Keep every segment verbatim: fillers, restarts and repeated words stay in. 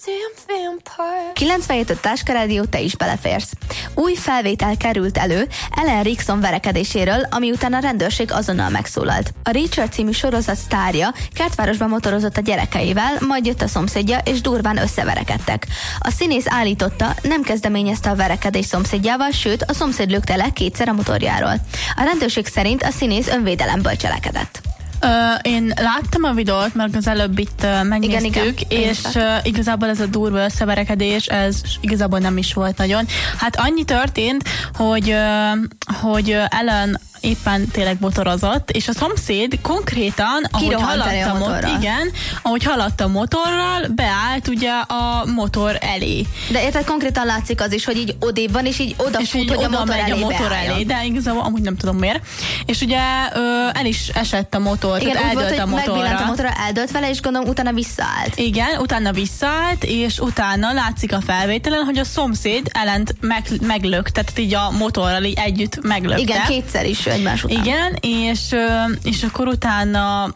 kilencvenhét öt Táskarádió, te is beleférsz. Új felvétel került elő Ellen Rickson verekedéséről, ami után a rendőrség azonnal megszólalt. A Reacher című sorozat sztárja Kertvárosban motorozott a gyerekeivel, majd jött a szomszédja, és durván összeverekedtek. A színész állította, nem kezdeményezte a verekedés szomszédjával, sőt, a szomszéd lökte le kétszer a motorjáról. A rendőrség szerint a színész önvédelemből cselekedett. Uh, én láttam a videót, mert az előbb itt uh, megnéztük, igen, igen. és uh, igazából ez a durva összeverekedés, ez igazából nem is volt nagyon. Hát annyi történt, hogy, uh, hogy Ellen éppen tényleg motorozott, és a szomszéd konkrétan, ahogy haladt a motor, igen, ahogy haladt a motorral, beállt ugye a motor elé. De érted, konkrétan látszik az is, hogy így odébb van, és így odafut, és így hogy oda a motor elé a motor elé, de igazából amúgy nem tudom miért. És ugye ö, el is esett a motor, igen, tehát eldőlt a motorra. Megvillant a motorra, eldőlt vele, és gondolom utána visszaállt. Igen, utána visszaállt, és utána látszik a felvételen, hogy a szomszéd Ellent meg, meglökte, tehát így a motorral így együtt meglökte. Igen, kétszer is egymás után. Igen, és, és akkor utána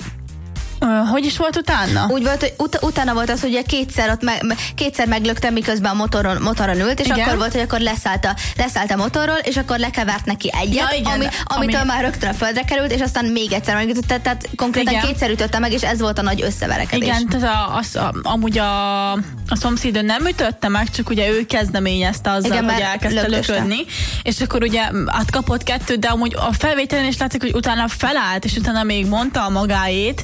hogy is volt utána? Úgy volt, hogy ut- utána volt az, hogy ugye kétszer, ott me- kétszer meglöktem, miközben a motoron, motoron ült, és igen. akkor volt, hogy akkor leszállt a, leszállt a motorról, és akkor lekevert neki egyet, ja, igen, ami, amitől ami... már rögtön a földre került, és aztán még egyszer megütötte, tehát konkrétan igen. kétszer ütötte meg, és ez volt a nagy összeverekedés. Igen, tehát a, az, a, amúgy a, a szomszéd nem ütötte meg, csak ugye ő kezdeményezte azzal, igen, hogy elkezdte löködni, és akkor ugye átkapott kettőt, de amúgy a felvételen is látszik, hogy utána felállt, és utána még mondta a magáét,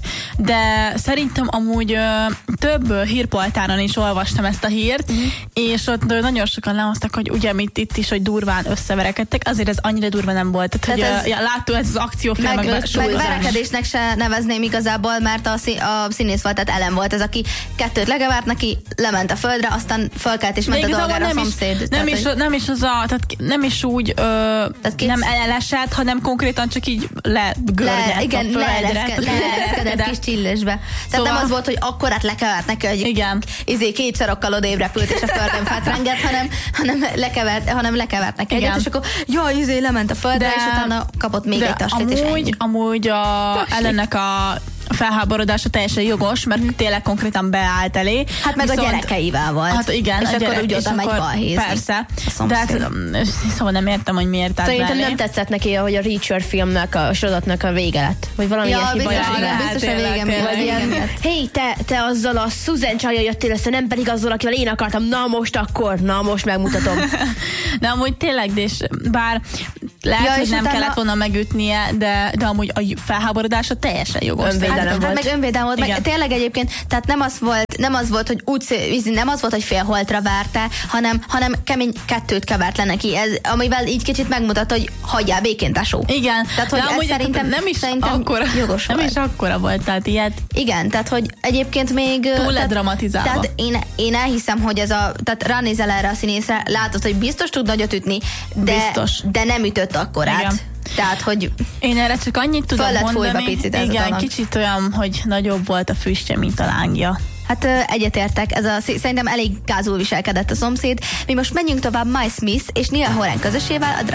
de szerintem amúgy ö, több hírportálon is olvastam ezt a hírt, uh-huh. és ott nagyon sokan lehoztak, hogy ugye mit itt is, hogy durván összeverekedtek, azért ez annyira durva nem volt. Tehát, tehát hogy ez ja, láttuk ez az akciófilmekben. Meg, meg verekedésnek se nevezném igazából, mert a, szín, a színész volt, tehát Ellen volt ez, aki kettőt legevert neki, lement a földre, aztán fölkelt és ment a dolgára a szomszéd. Nem, tehát, is, hogy... nem is az a, tehát nem is úgy ö, két... nem elesett, hanem konkrétan csak így legörgett le, igen, a földre. Leereszkedett kis csillésbe. Tehát szóval... nem az volt, hogy akkorát lekevert neki, hogy igen. izé két sarokkal odébb repült, és a földön fetrengett, hanem, hanem, lekevert, hanem lekevert neki egyet, és akkor jaj, izé lement a földre, de, és utána kapott még egy taslit, és ennyi. Amúgy a Ellennek a felháborodása teljesen jogos, mert mm. tényleg konkrétan beállt elé. Hát meg viszont, a gyerekeivel volt. Hát igen. És akkor gyerek, úgy oda megy balhézni. Persze. De hát, szóval nem értem, hogy miért állt Szerintem nem tetszett neki, hogy a Reacher filmnek, a sorozatnak a vége lett. Vagy valami ja, ilyesmi biztos, baj. igen, biztos a vége mi vagy ilyen. Hé, te, te azzal a Susan csajjal jöttél össze, nem pedig azzal, akivel én akartam. Na most akkor, na most megmutatom. De amúgy tényleg, de és bár lehet, ja, hogy nem utána... kellett volna megütnie, de, de amúgy a felháborodása teljesen jogos. Önvédelem hát, volt. Hát meg önvédelem volt, meg tényleg egyébként, tehát nem az volt, nem az volt, hogy úgy, nem az volt, hogy fél holtra várta, hanem, hanem kemény kettőt kevert le neki, ez, amivel így kicsit megmutatta, hogy hagyjál békén, tesó. Igen. Tehát, hogy ez szerintem, nem is szerintem akkora, jogos nem volt. is akkora volt, tehát ilyet. Igen, tehát, hogy egyébként még... Túl ledramatizálva. Tehát én, én elhiszem, hogy ez a, tehát ránézel erre a színészre, látod, hogy biztos tud nagyot ütni, de, biztos. de nem ütött akkorát. Igen. Tehát, hogy én erre csak annyit tudom mondani, picit ez igen, kicsit olyan, hogy nagyobb volt a füstje, mint a lángja. Hát egyetértek, ez a, szerintem elég gázul viselkedett a szomszéd. Mi most menjünk tovább Miles Smith és Neil Horan közösével a